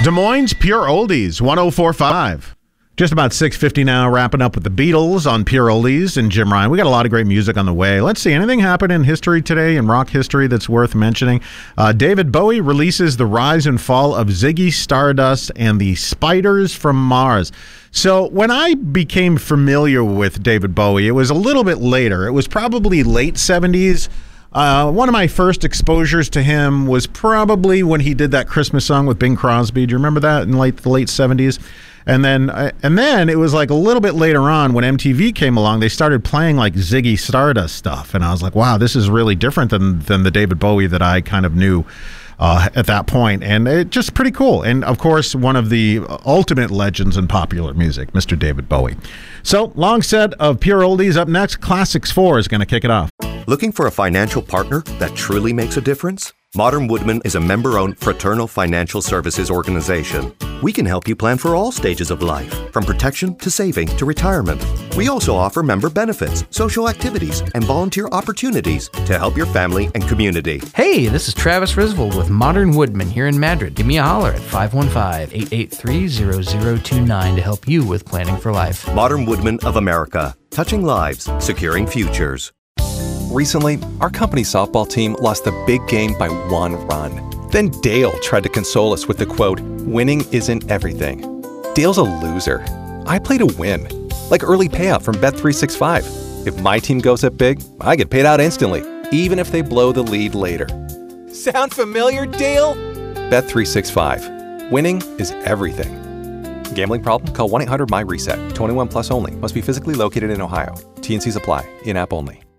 Des Moines Pure Oldies, 104.5. Just about 6:50 now, wrapping up with the Beatles on Pure Oldies and Jim Ryan. We got a lot of great music on the way. Let's see, anything happen in history today, in rock history, that's worth mentioning? David Bowie releases The Rise and Fall of Ziggy Stardust and the Spiders from Mars. So when I became familiar with David Bowie, it was a little bit later. It was probably late 70s. One of my first exposures to him was probably when he did that Christmas song with Bing Crosby. Do you remember that in the late 70s? And then it was like a little bit later on when MTV came along, they started playing like Ziggy Stardust stuff. And I was like, wow, this is really different than the David Bowie that I kind of knew at that point. And it just pretty cool. And of course, one of the ultimate legends in popular music, Mr. David Bowie. So, long set of Pure Oldies. Up next, Classics 4 is going to kick it off. Looking for a financial partner that truly makes a difference? Modern Woodmen is a member-owned fraternal financial services organization. We can help you plan for all stages of life, from protection to saving to retirement. We also offer member benefits, social activities, and volunteer opportunities to help your family and community. Hey, this is Travis Risvold with Modern Woodmen here in Madrid. Give me a holler at 515-883-0029 to help you with planning for life. Modern Woodmen of America, touching lives, securing futures. Recently, our company softball team lost the big game by 1 run. Then Dale tried to console us with the quote, "Winning isn't everything." Dale's a loser. I play to win, like early payout from Bet365. If my team goes up big, I get paid out instantly, even if they blow the lead later. Sound familiar, Dale? Bet365. Winning is everything. Gambling problem? Call 1-800-MY-RESET. 21 plus only. Must be physically located in Ohio. T&Cs apply. In-app only.